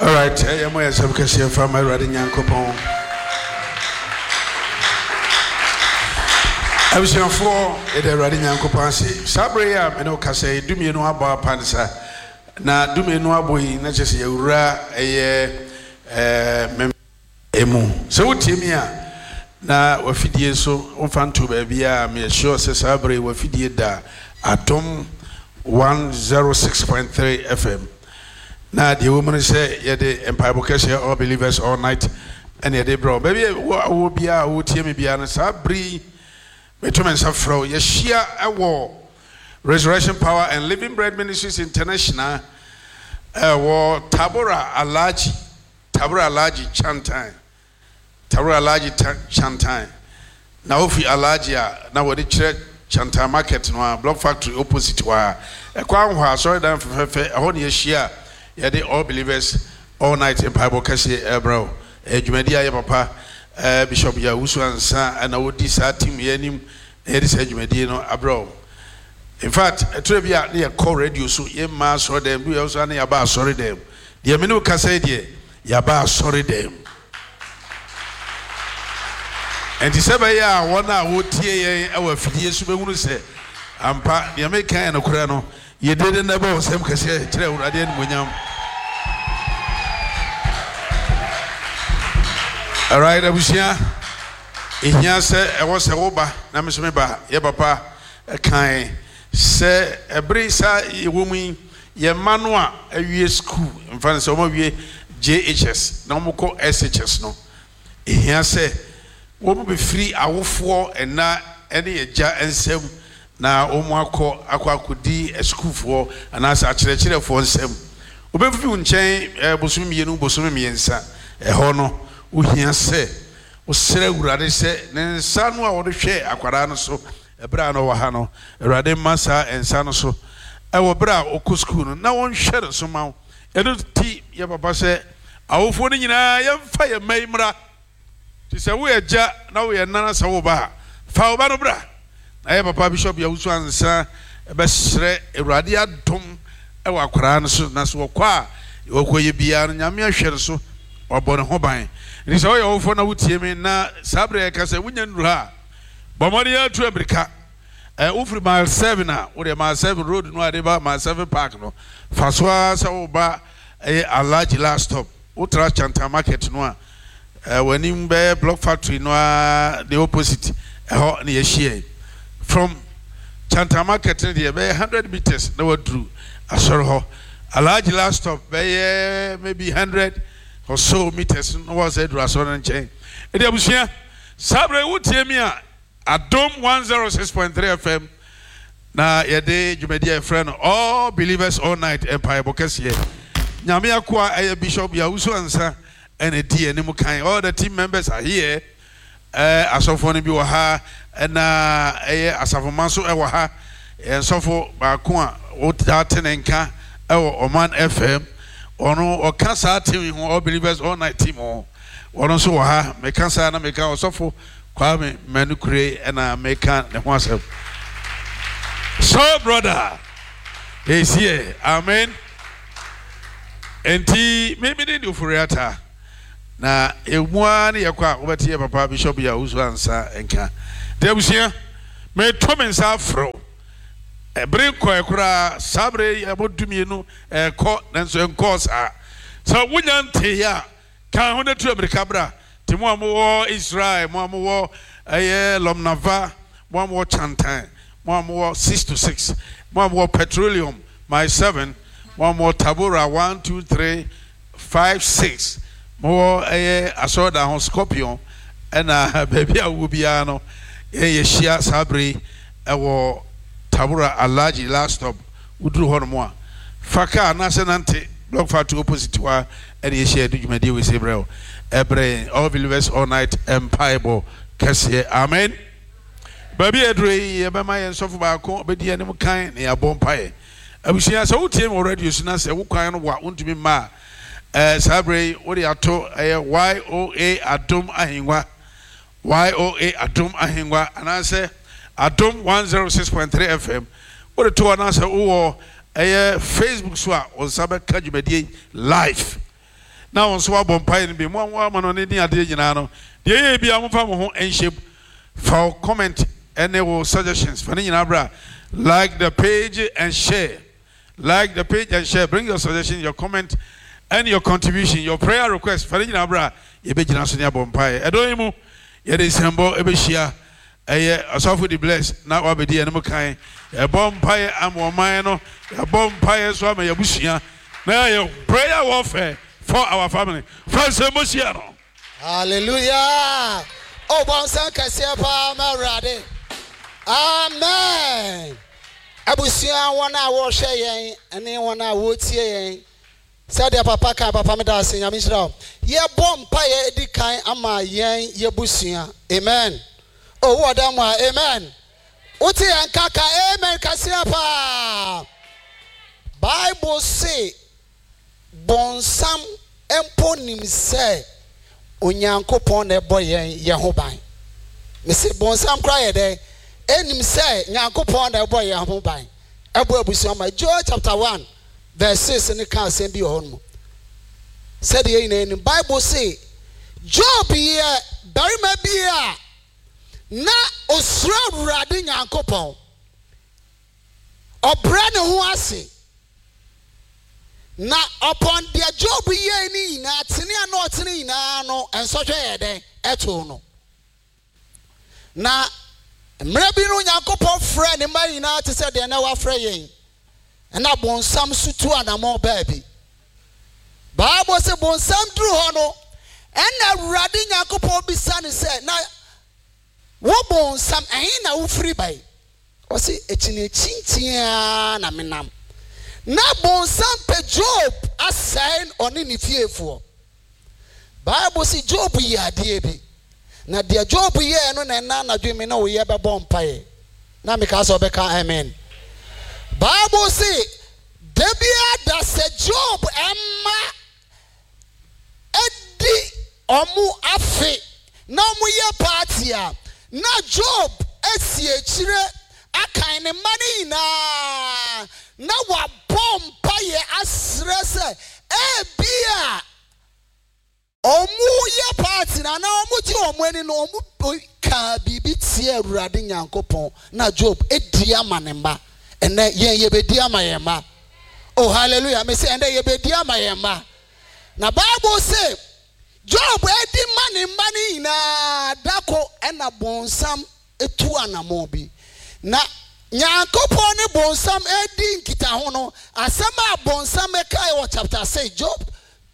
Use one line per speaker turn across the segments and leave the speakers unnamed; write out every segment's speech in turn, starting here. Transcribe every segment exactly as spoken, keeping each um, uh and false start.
All right, I am a subcassia from my riding Yankopon. I was young for a riding Yankopansi. Sabria, I know, Casse, do me no about Pansa. Now, do me no boy, not just a ra a emu. So, Timia, now, what feed so, on fan to baby, I'm sure, says Sabri, what feed da Atom one oh six point three F M. Now the woman say, "Yeah, the Empire Bokesha all believers all night, and yeah, they bro, baby, what will be a would hear me be honest? Sabri, Betomens of Fro, Yeshia a war, Resurrection Power and Living Bread Ministries International, a war Tabora Alaji, Tabora Alaji Chantai, Tabora Alaji Chantai. Now, if you Alaji, now what the church Chantai Market, no Block Factory opposite to her, a quam, sorry, down for her, a whole year. Yeah, they all believers all night in Bible Cassie, bro. Jumedia, papa, Bishop Yawusu and Sa, and I would decide team Yenim, Edis Edumedino, abro. In fact, a trivia near call radio, so ye mass or them, we also need about sorry them. The Amino Cassadia, Yaba sorry them. And the Sabaya, one hour would tear our fifty years say, I'm part the American and Ukraino. You didn't know some cassette, I didn't win them. All right, I was here. In here, say, I was a oba, Namasmeba, Yabapa, a kind, say, a brisa, a woman, ye manua, a year school, in front of some of ye J H S, no more call S H S, no. In here, say, won't be free, I will fall and not any jar and seven. Na omwako akwa kudi school for anasa akyerɛkyerɛ for nsɛm obefufi nkyɛn bosom mienu bosom miensa ɛhɔ no ohia sɛ osrɛ wurade sɛ ne nsa no a wɔde hwɛ akwara no so ɛbra no wɔ ha no awurade masa ensa no so ɛwɔ bra okɔ school no na wɔn hwɛ no so ma ɛno ti yɛ papa sɛ awofo no nyinaa yɛmfa yɛ maimra ti sɛ wo yɛ gya na wo yɛ nana sɛ wo ba fa wo ba no bra. I have a papa Bishop Yawusu and Sa, a best radia dom, a wakran, so Naso Qua, Okoye Bian, Yamia Sherso, or Bonahobine. It is all your phone out here, na Sabre Casa Winyan Ra, Bomodia to Abrica, a Ufri mile seven, or a mile seven road, no idea, mile seven park, no. Faswa Saoba, a large last stop, Utra Chanta Market, no. When in Bear Block Factory, no, the opposite, a hot near Shea. From Chanta Market, there one hundred meters, no drew. I saw her. A large last stop, maybe one hundred or so meters, no was a drason and chain. And there was here, Sabre would tell me a Dome one oh six point three F M. Now, your day, you may dear friend, all believers all night, Empire Bokessie. Nyamia Kwa, a Bishop Yawusu and and a dear Nimukai. All the team members are here. Uh, as of one of you are and uh, as of a month, and so for Bakua, Otatenenka, or Oman F M, or no, or Cancer team, all believers all night team, or also ha, make cancer and make our sofa, Kwame, Manukre, and I make and myself. So, brother, he's here, amen. And he maybe they do for Riata. Na emwani yakwa obatie papa Bishop Yawusu ansa enka there was here me tomensa afro e bring ko ekura sabre abodumi no e ko nanso enko sa so wunyante ya kan ho netu America bra timo amwo Israel mo amwo eye Lomnava mo amwo Chantan mo amwo six to six mo amwo Petroleum my seven mo amwo Tabora one two three five six more a asoda on Scorpion and a baby a wubiano a shia sabri a war Tabura alaji last stop udru hormoa faka nasenante block far to opposite to her and ye share do deal with Israel ebre all believers all night empire bo kese amen baby edre yebama yen so for ko be die anim kan na yabon pae abusia so wotie already usuna se wo kwan no wa wontumi ma Uh, Sabre, what do you to a Y O A Adom Ahingwa? Y O A Adom Ahingwa, and I say Adom one oh six point three F M. What a two and answer, oh, a Facebook swap on Sabbath Kajumedi live. Now on so bompire and be one woman on any idea, you know. The A B I'm from and shape for comment and there were suggestions. Fanny Abra, like the page and share. Like the page and share. Bring your suggestion, your comment, and your contribution, your prayer request. Fanny Abra, you be Janasonia bompire. I don't know. Yet is humble, Ebeshia. A soft the bless, now I'll be the animal kind. A bompire, I'm one minor, a bompire, so I'm a bushia. Now your prayer warfare for our family. First, Mosiano.
Hallelujah. Oh, Bonsan Cassiapa, Marade. Amen. Abusia, one hour share, and then one hour would see. Sadia Papa, Papa Medas, and Yamisra. Ye bompire, Edikai, Ama, Yang, Yabusia. Amen. Oh, what am I? Amen. Uti and Kaka, Amen, Cassiapa. Bible say, Bonsam emponim say, Unyankopon e boy Yahobai. Me say, Bonsam cry there, enim say, Yankopon e boy Yahobai. Ebo Busama, Joel chapter one, verse six, and the can't be home. Said the in Bible say, Job here, bury my beer. Na osra rade Nyankopon obra ne ho ase na upon their Job ye ni na tene ano tene na no enso hwe yede eto no na mra bi no Nyankopon frɛ ne ma na te sɛ de na wa frɛ yen na bonsam sutu anamo baabi Bible say bonsam duru ho no ɛna rade Nyankopon bisa ne sɛ na Wobon sam ahin na wo free by. O say etine chintia na menam. Na bon sam pe Job assign oni ni fiefo. Bible say Job ye ade bi. Na de Job ye no na na na dwemi na wo ye be bon pae. Na me ka so be ka amen. Bible say debia da se Job emma edi omu afi na omu ye party a na Job esi echire akan ne mani na na wa bompa ye asre se e bia omu ye party na na omu ti omu ani no omu ka bibi tie Awurade Nyankopon na Job edi ama ne mba ene yen ye be di ama ye mba. Oh hallelujah, me say ene ye be di ama ye mba. Na Bible say Job edi mani mani na dako ena bonsam etu anamo bi na Nyankopon ne bonsam edi nkita ho no asema bonsam ekai wo chapter six Job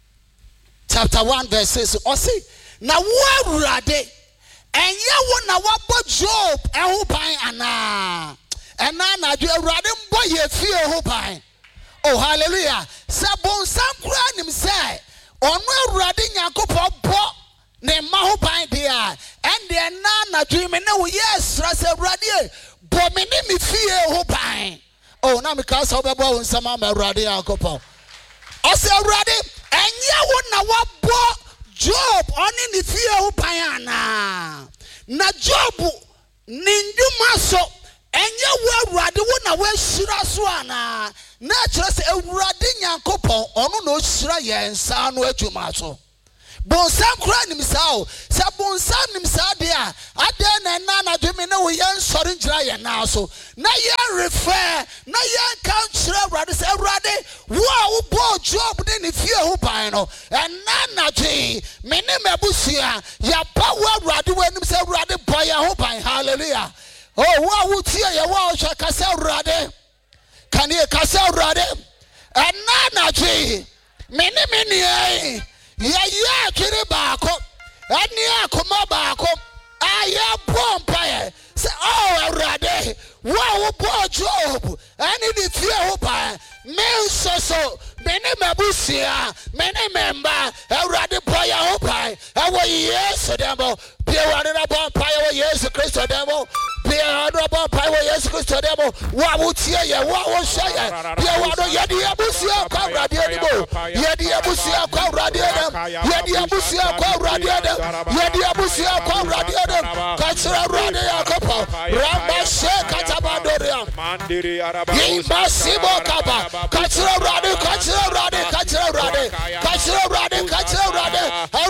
chapter one verse six o say na wo Awurade enye wo na wabo Job eho ban ana ena na do Awurade mbo ye fie ho ban. Oh hallelujah, se bonsam kura nim say Onu Awurade Nyankopon bo ne ma ho ban dia and de na na dream na wo yes rase Awurade bo me ne me fie ho ban. Oh na me ka so be bo nsama ma Awurade Nyankopon o se Awurade enye wo na wa bo Job oni ne fie ho ban ana na Job ni nduma so enye wo Awurade wo na wa hira so ana na kire se Awurade Nyankopon ono na ohira ye nsa no adwuma so bonsam kura nim sao se bonsam nim sa de a ade na na na dwumi na wo ye nsori ngira ye na so na ye refer na ye kan kire Awurade se Awurade wo a wo bo Job de ne fie ho ban no na na dwe me ne mabusua ya ba wo Awurade wo nim se Awurade bo ye ho ban. Hallelujah. Oh wo wo tie ye wo hwe ka se Awurade can you cast out rather? And nana tree, many many, ya ya, Kiribako, and ya come back. I am bompire. Say, oh, rather, wow, poor Job, and it is your by men so so, many mabusia, many member, a rather boy, I hope I, I will yes, demo, be a rather bompire, yes, Christ, demo. Be a double power, yes, Christo Demo. What would you say? What was say? You want to get the Abusia, come radio, yet the Abusia, come radio, yet the Abusia, come radio, yet the Abusia, come radio, Katsura Radio, Copa, Ramba Shake, Katabandoria, Massivo Kappa, Katsura Radio, Katsura Radio, Katsura Radio, Katsura Radio, Katsura Aha.